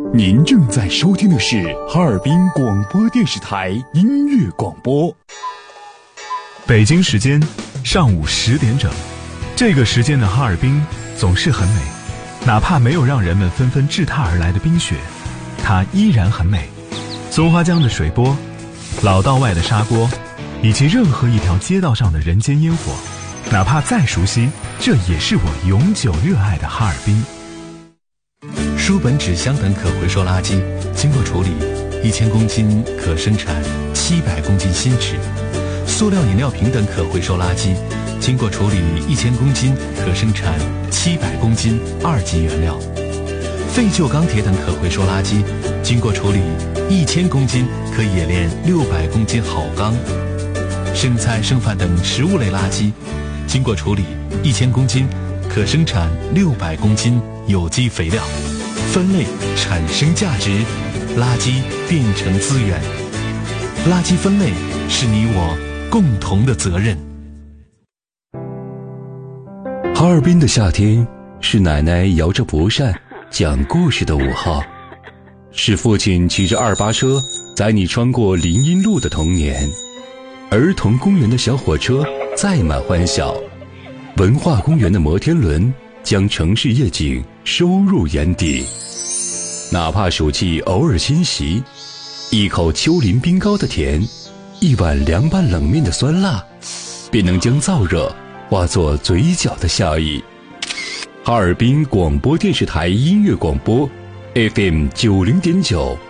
您正在收听的是哈尔滨广播电视台音乐广播。 北京时间上午10点整，这个时间的哈尔滨总是很美，哪怕没有让人们纷纷掷踏而来的冰雪，它依然很美。松花江的水波，老道外的砂锅，以及任何一条街道上的人间烟火，哪怕再熟悉，这也是我永久热爱的哈尔滨。 书本、纸箱等可回收垃圾经过处理，1000公斤可生产700公斤新纸；塑料饮料瓶等可回收垃圾经过处理1000公斤可生产700公斤2级原料；废旧钢铁等可回收垃圾经过处理1000公斤可冶炼600公斤好钢；剩菜剩饭等食物类垃圾经过处理1000公斤可生产600公斤有机肥料。分类产生价值，垃圾变成资源。垃圾分类是你我共同的责任。 哈尔滨的夏天是奶奶摇着蒲扇讲故事的午后，是父亲骑着2八车载你穿过林荫路的童年，儿童公园的小火车载满欢笑，文化公园的摩天轮将城市夜景收入眼底。哪怕暑气偶尔侵袭，一口丘陵冰糕的甜，一碗凉拌冷面的酸辣，便能将燥热化作嘴角的笑意。哈尔滨广播电视台音乐广播 FM90.9